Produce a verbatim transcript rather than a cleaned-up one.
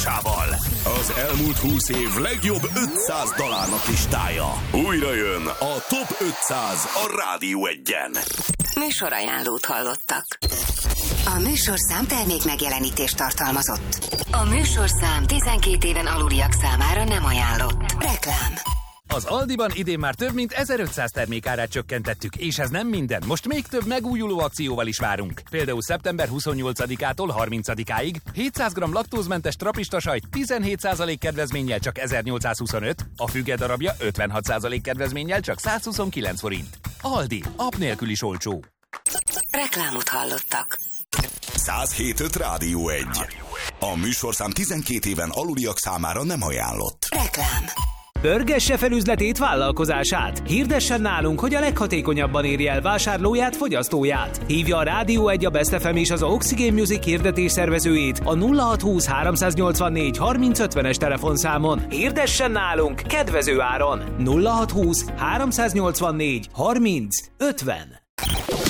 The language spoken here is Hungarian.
párosával. Az elmúlt húsz év legjobb ötszáz dalárnak listája. Újra jön a Top ötszáz a Rádió Egyen. Műsorajánlót hallottak. A műsorszám termék megjelenítést tartalmazott. A műsorszám tizenkét éven aluliak számára nem ajánlott. Reklám. Az Aldiban idén már több mint ezerötszáz termék árát csökkentettük, és ez nem minden. Most még több megújuló akcióval is várunk. Például szeptember huszonnyolcadikától harmincadikáig hétszáz gramm laktózmentes trapista sajt tizenhét százalék kedvezménnyel csak ezernyolcszázhuszonöt, a füge darabja ötvenhat százalék kedvezménnyel csak százhuszonkilenc forint. Aldi, app nélkül is olcsó. Reklámot hallottak. száz hét öt Rádió egy. A műsorszám tizenkét éven aluliak számára nem ajánlott. Reklám. Pörgesse fel üzletét, vállalkozását. Hirdessen nálunk, hogy a leghatékonyabban érje el vásárlóját, fogyasztóját. Hívja a Rádió egy, a Best ef em és az Oxygen Music hirdetés szervezőjét a nulla hatszázhúsz háromszáznyolcvannégy harminc ötvenes telefonszámon. Hirdessen nálunk kedvező áron. nulla hatszázhúsz háromszáznyolcvannégy harminc ötven.